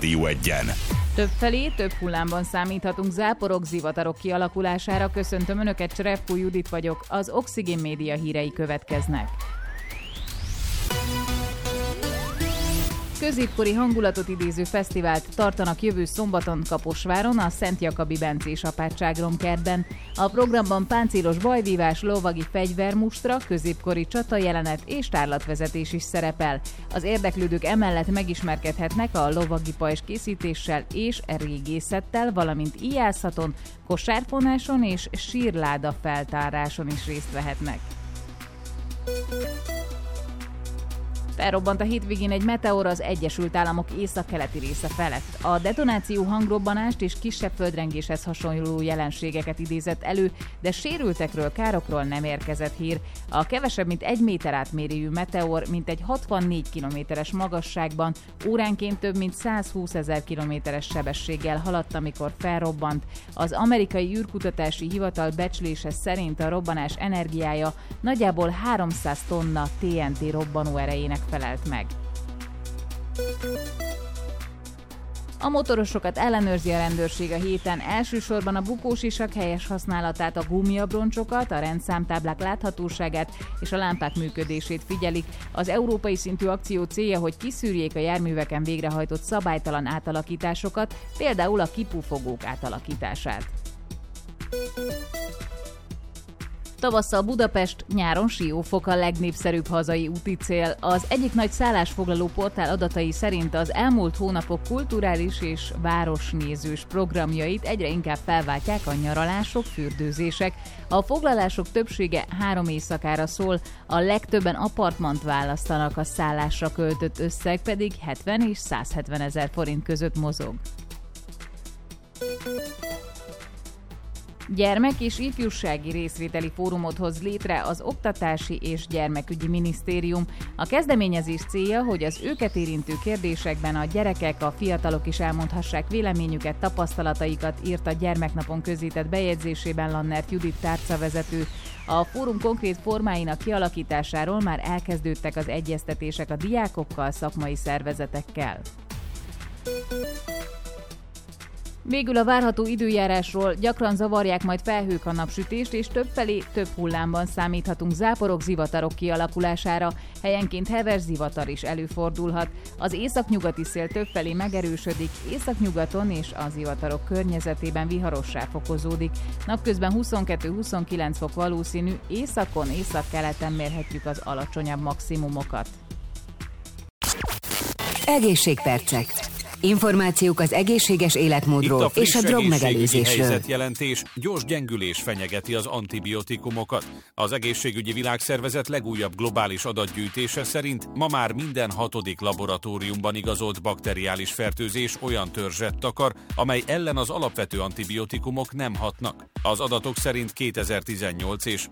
Rádió Egyen. Többfelé, több hullámban számíthatunk záporok, zivatarok kialakulására. Köszöntöm Önöket, Cserepkó Judit vagyok, az Oxigén Média hírei következnek. Középkori hangulatot idéző fesztivált tartanak jövő szombaton Kaposváron, a Szent Jakabi Bencés apátságromkertben. A programban páncélos bajvívás, lovagi fegyvermustra, középkori csatajelenet és tárlatvezetés is szerepel. Az érdeklődők emellett megismerkedhetnek a lovagi pajzs készítéssel és régészettel, valamint íjászaton, kosárfonáson és sírláda feltáráson is részt vehetnek. Felrobbant a hétvégén egy meteor az Egyesült Államok északkeleti része felett. A detonáció hangrobbanást és kisebb földrengéshez hasonló jelenségeket idézett elő, de sérültekről, károkról nem érkezett hír. A kevesebb mint 1 méter átmérőjű meteor mintegy 64 kilométeres magasságban, óránként több mint 120 000 kilométeres sebességgel haladt, amikor felrobbant. Az amerikai űrkutatási hivatal becslése szerint a robbanás energiája nagyjából 300 tonna TNT robbanó erejének felelt meg. A motorosokat ellenőrzi a rendőrség a héten, elsősorban a bukósisak helyes használatát, a gumiabroncsokat, a rendszámtáblák láthatóságát és a lámpák működését figyelik. Az európai szintű akció célja, hogy kiszűrjék a járműveken végrehajtott szabálytalan átalakításokat, például a kipufogók átalakítását. Tavasszal Budapest, nyáron Siófok a legnépszerűbb hazai úti cél. Az egyik nagy szállásfoglaló portál adatai szerint az elmúlt hónapok kulturális és városnézős programjait egyre inkább felváltják a nyaralások, fürdőzések. A foglalások többsége 3 éjszakára szól, a legtöbben apartmant választanak, a szállásra költött összeg pedig 70 és 170 000 forint között mozog. Gyermek- és ifjúsági részvételi fórumot hoz létre az Oktatási és Gyermekügyi Minisztérium. A kezdeményezés célja, hogy az őket érintő kérdésekben a gyerekek, a fiatalok is elmondhassák véleményüket, tapasztalataikat, írt a Gyermeknapon közzétett bejegyzésében Lannert Judit tárcavezető. A fórum konkrét formáinak kialakításáról már elkezdődtek az egyeztetések a diákokkal, szakmai szervezetekkel. Végül a várható időjárásról: gyakran zavarják majd felhők a napsütést, és többfelé, több hullámban számíthatunk záporok, zivatarok kialakulására, helyenként heves zivatar is előfordulhat. Az északnyugati szél többfelé megerősödik, északnyugaton és a zivatarok környezetében viharossá fokozódik. Napközben 22-29 fok valószínű, északon, északkeleten mérhetjük az alacsonyabb maximumokat. Egészségpercek. Információk az egészséges életmódról és a drogmegelőzésről. Helyzetjelentés, gyors gyengülés fenyegeti az antibiotikumokat. Az Egészségügyi Világszervezet legújabb globális adatgyűjtése szerint ma már minden 6. laboratóriumban igazolt bakteriális fertőzés olyan törzset takar, amely ellen az alapvető antibiotikumok nem hatnak. Az adatok szerint 2018 és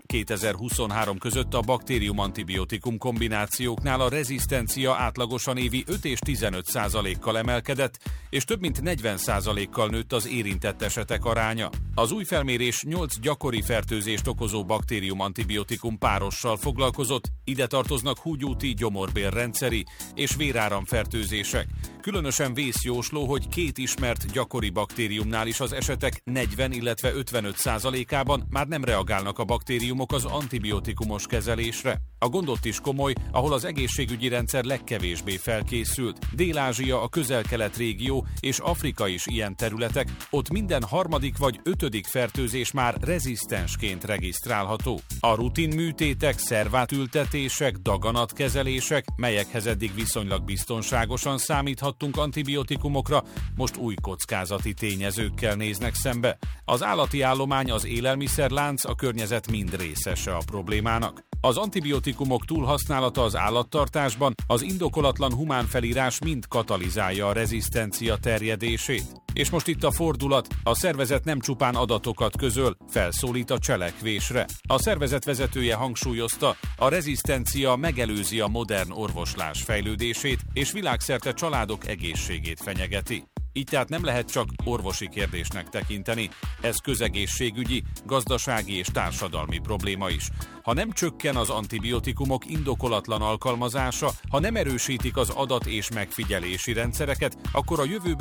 2023 között a baktérium-antibiotikum kombinációknál a rezisztencia átlagosan évi 5 és 15%-kal emelkedett, és több mint 40%-kal nőtt az érintett esetek aránya. Az új felmérés 8 gyakori fertőzést okozó baktérium-antibiotikum párossal foglalkozott, ide tartoznak húgyúti, gyomorbélrendszeri és véráramfertőzések. Különösen vészjósló, hogy 2 ismert gyakori baktériumnál is az esetek 40, illetve 55%-ában már nem reagálnak a baktériumok az antibiotikumos kezelésre. A gond ott is komoly, ahol az egészségügyi rendszer legkevésbé felkészült. Dél-Ázsia, a Közel-Kelet régió és Afrika is ilyen területek, ott minden 3. vagy 5. fertőzés már rezisztensként regisztrálható. A rutin műtétek, szervátültetések, daganatkezelések, melyekhez eddig viszonylag biztonságosan számíthattunk antibiotikumokra, most új kockázati tényezőkkel néznek szembe. Az állati állomány, az élelmiszerlánc, a környezet mind részese a problémának. Az antibiotikumok túlhasználata az állattartásban, az indokolatlan humán felírás mind katalizálja a rezisztencia terjedését. És most itt a fordulat, a szervezet nem csupán adatokat közöl, felszólít a cselekvésre. A szervezet vezetője hangsúlyozta, a rezisztencia megelőzi a modern orvoslás fejlődését, és világszerte családok egészségét fenyegeti. Így tehát nem lehet csak orvosi kérdésnek tekinteni, ez közegészségügyi, gazdasági és társadalmi probléma is. Ha nem csökken az antibiotikumok indokolatlan alkalmazása, ha nem erősítik az adat- és megfigyelési rendszereket, akkor a jövőben